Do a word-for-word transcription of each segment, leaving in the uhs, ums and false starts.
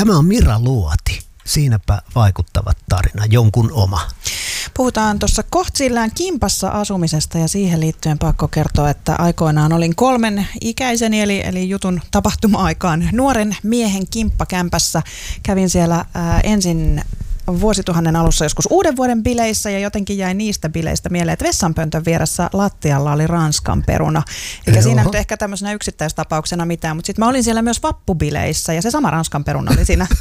Tämä on Mira Luoti. Siinäpä vaikuttavat tarina, jonkun oma. Puhutaan tuossa Kohtsillään kimpassa asumisesta ja siihen liittyen pakko kertoa, että aikoinaan olin kolmen ikäiseni eli, eli jutun tapahtuma-aikaan nuoren miehen kimppakämpässä. Kävin siellä ää, ensin vuosituhannen alussa joskus uuden vuoden bileissä ja jotenkin jäi niistä bileistä mieleen, että vessanpöntön vieressä lattialla oli Ranskan peruna. Eikä Joo. siinä nyt ehkä tämmöisenä yksittäistapauksena mitään, mutta sitten mä olin siellä myös vappubileissä ja se sama Ranskan peruna oli siinä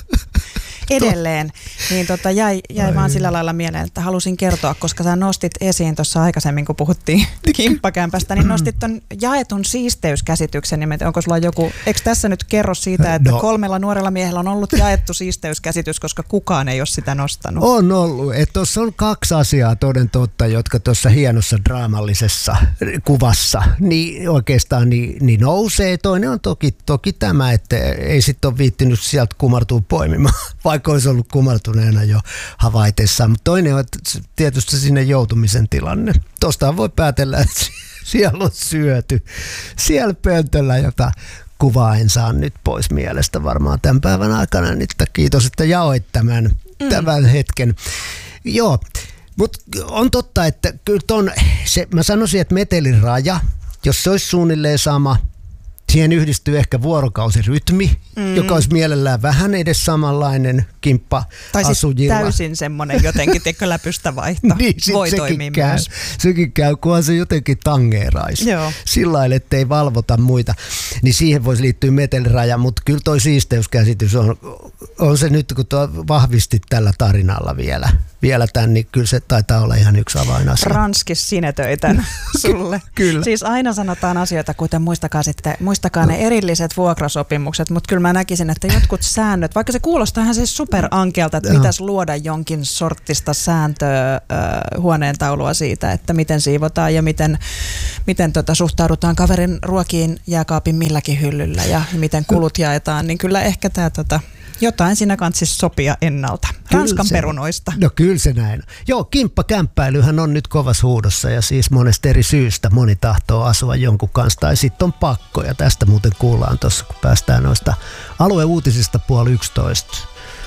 edelleen. Niin tota jäi, jäi vaan sillä lailla mieleen, että halusin kertoa, koska sä nostit esiin tuossa aikaisemmin, kun puhuttiin kimppakämpästä, niin nostit ton jaetun siisteyskäsityksen. Niin onko sulla joku, eikö tässä nyt kerro siitä, että no. kolmella nuorella miehellä on ollut jaettu siisteyskäsitys, koska kukaan ei ole sitä nostanut? On ollut. Tuossa on kaksi asiaa toden totta, jotka tuossa hienossa draamallisessa kuvassa niin oikeastaan niin, niin nousee. Toinen on toki, toki tämä, että ei sitten ole viittinyt sieltä kumartua poimimaan, vaikka olisi ollut kumartuneena jo havaitessaan. Mutta toinen on tietysti sinne joutumisen tilanne. Tuosta voi päätellä, että siellä on syöty. Siellä pöntöllä, jota kuvaa en saa nyt pois mielestä varmaan tämän päivän aikana. Nyt kiitos, että jaoit tämän, mm. tämän hetken. Joo, mutta on totta, että kyllä ton, se, mä sanoisin, että metelin raja, jos se olisi suunnilleen sama, siihen yhdistyy ehkä vuorokausirytmi, mm. joka olisi mielellään vähän edes samanlainen kimppa-asujilla. Tai siis täysin semmoinen jotenkin, tiedätkö, läpystä vaihto. Niin, voi toimia käy. myös. Sekin käy, kunhan se jotenkin tangeeraisi. Joo. Sillä lailla, ettei valvota muita. Niin siihen voisi liittyä meteliraja, mutta kyllä toi siisteyskäsitys on, on se nyt, kun tuo vahvisti tällä tarinalla vielä. Vielä tämän, niin kyllä se taitaa olla ihan yksi avainasia. Ranskis sinetöitän sulle. Kyllä. Siis aina sanotaan asioita, kuten muistakaa, sitten, muistakaa ne erilliset vuokrasopimukset, mutta kyllä mä näkisin, että jotkut säännöt, vaikka se kuulostaa ihan siis superankealta, että pitäisi luoda jonkin sortista sääntöä, äh, huoneentaulua siitä, että miten siivotaan ja miten, miten tota, suhtaudutaan kaverin ruokiin jääkaapin milläkin hyllyllä ja miten kulut jaetaan, niin kyllä ehkä tämä... Tota, jotain siinä kanssa sopia ennalta. Ranskan se, perunoista. No kyllä se näin. Joo, kimppakämppäilyhän on nyt kovassa huudossa ja siis monesta eri syystä moni tahtoo asua jonkun kanssa tai sitten on pakko. Ja tästä muuten kuullaan tuossa, kun päästään noista alueuutisista puoli yksitoista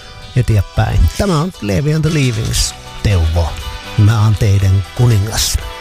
eteenpäin. Tämä on Levi and the Leavings, Teuvo. Mä oon teidän kuningas.